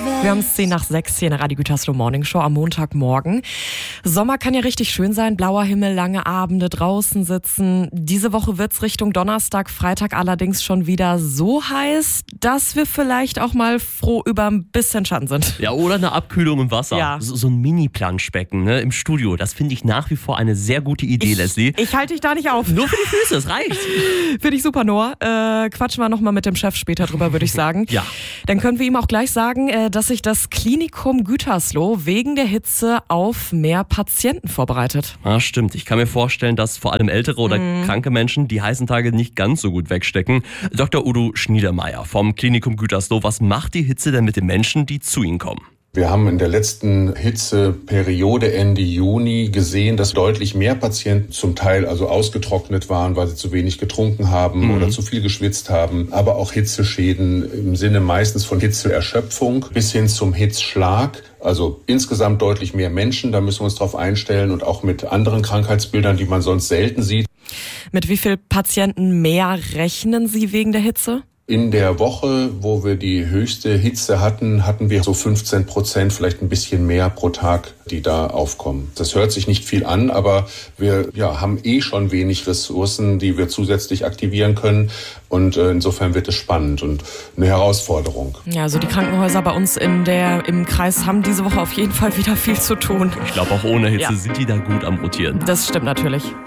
Wir haben es 10:10 hier in der Radio Gütersloh Morning Show am Montagmorgen. Sommer kann ja richtig schön sein, blauer Himmel, lange Abende, draußen sitzen. Diese Woche wird's Richtung Donnerstag, Freitag allerdings schon wieder so heiß, dass wir vielleicht auch mal froh über ein bisschen Schatten sind. Ja, oder eine Abkühlung im Wasser. Ja. So ein Mini-Planschbecken, ne, im Studio. Das finde ich nach wie vor eine sehr gute Idee, Leslie. Ich halte dich da nicht auf. Nur für die Füße, es reicht. Finde ich super, Noah. Quatschen wir nochmal mit dem Chef später drüber, würde ich sagen. Ja. Dann können wir ihm auch gleich sagen, dass sich das Klinikum Gütersloh wegen der Hitze auf mehr Patienten vorbereitet. Ah, stimmt. Ich kann mir vorstellen, dass vor allem ältere oder kranke Menschen die heißen Tage nicht ganz so gut wegstecken. Dr. Udo Schniedermeier vom Klinikum Gütersloh. Was macht die Hitze denn mit den Menschen, die zu Ihnen kommen? Wir haben in der letzten Hitzeperiode Ende Juni gesehen, dass deutlich mehr Patienten zum Teil also ausgetrocknet waren, weil sie zu wenig getrunken haben oder zu viel geschwitzt haben. Aber auch Hitzeschäden im Sinne meistens von Hitzeerschöpfung bis hin zum Hitzschlag. Also insgesamt deutlich mehr Menschen, da müssen wir uns drauf einstellen und auch mit anderen Krankheitsbildern, die man sonst selten sieht. Mit wie viel Patienten mehr rechnen Sie wegen der Hitze? In der Woche, wo wir die höchste Hitze hatten, hatten wir so 15%, vielleicht ein bisschen mehr pro Tag, die da aufkommen. Das hört sich nicht viel an, aber wir haben schon wenig Ressourcen, die wir zusätzlich aktivieren können. Und insofern wird es spannend und eine Herausforderung. Ja, also die Krankenhäuser bei uns im Kreis haben diese Woche auf jeden Fall wieder viel zu tun. Ich glaube, auch ohne Hitze sind die da gut am Rotieren. Das stimmt natürlich.